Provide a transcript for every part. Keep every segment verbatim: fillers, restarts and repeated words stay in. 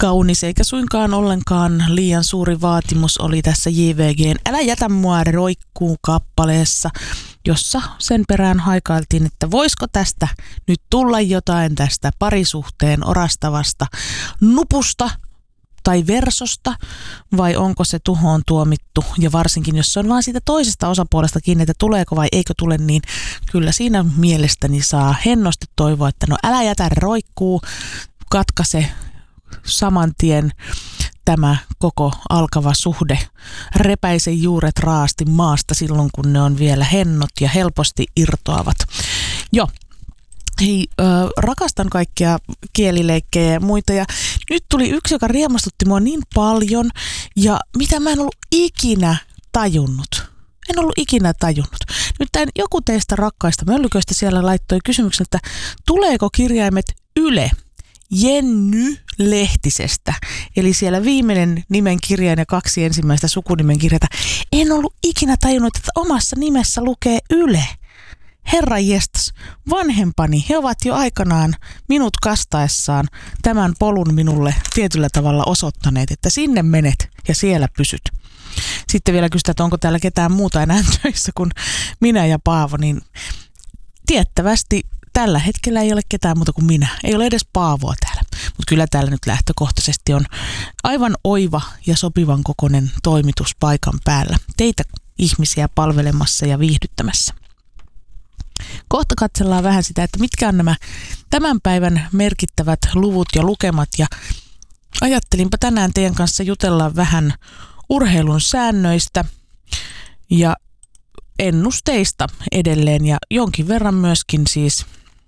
kaunis eikä suinkaan ollenkaan liian suuri vaatimus oli tässä J V G:n Älä jätä mua roikkuu -kappaleessa, jossa sen perään haikailtiin, että voisiko tästä nyt tulla jotain tästä parisuhteen orastavasta nupusta tai versosta, vai onko se tuhoon tuomittu, ja varsinkin jos se on vaan siitä toisesta osapuolesta kiinni, että tuleeko vai eikö tule, niin kyllä siinä mielestäni saa hennosti toivoa, että no älä jätä roikkuu, katkaise saman tien tämä koko alkava suhde, repäise juuret raasti maasta silloin, kun ne on vielä hennot ja helposti irtoavat. Joo. Hei, äh, rakastan kaikkia kielileikkejä ja muita, ja nyt tuli yksi, joka riemastutti mua niin paljon, ja mitä mä en ollut ikinä tajunnut. En ollut ikinä tajunnut. Nyt tämän joku teistä rakkaista möllyköistä siellä laittoi kysymyksen, että tuleeko kirjaimet Yle Jenny Lehtisestä, eli siellä viimeinen nimen kirjain ja kaksi ensimmäistä sukunimen kirjaita. En ollut ikinä tajunnut, että omassa nimessä lukee Yle. Herra jestas, vanhempani, he ovat jo aikanaan minut kastaessaan tämän polun minulle tietyllä tavalla osoittaneet, että sinne menet ja siellä pysyt. Sitten vielä kysytään, että onko täällä ketään muuta enää töissä kuin minä ja Paavo, niin tiettävästi tällä hetkellä ei ole ketään muuta kuin minä. Ei ole edes Paavoa täällä, mutta kyllä täällä nyt lähtökohtaisesti on aivan oiva ja sopivan kokoinen toimitus paikan päällä. Teitä ihmisiä palvelemassa ja viihdyttämässä. Kohta katsellaan vähän sitä, että mitkä on nämä tämän päivän merkittävät luvut ja lukemat, ja ajattelinpa tänään teidän kanssa jutella vähän urheilun säännöistä ja ennusteista edelleen, ja jonkin verran myöskin siis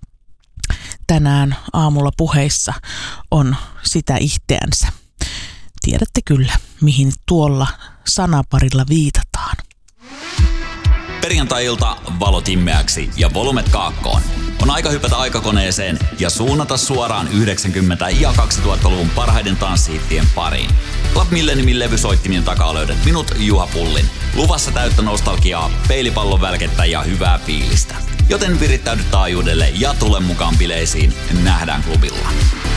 tänään aamulla puheissa on sitä ihteänsä. Tiedätte kyllä, mihin tuolla sanaparilla viitataan. Perjantai-ilta valot immeäksi ja volumet kaakkoon. On aika hypätä aikakoneeseen ja suunnata suoraan yhdeksänkymmentä- ja kaksituhattaluvun parhaiden tanssihittien pariin. Club Milleniumin levysoittimien takaa löydät minut, Juha Pullin. Luvassa täyttä nostalgiaa, peilipallon välkettä ja hyvää fiilistä. Joten virittäydy taajuudelle ja tule mukaan bileisiin. Nähdään klubilla.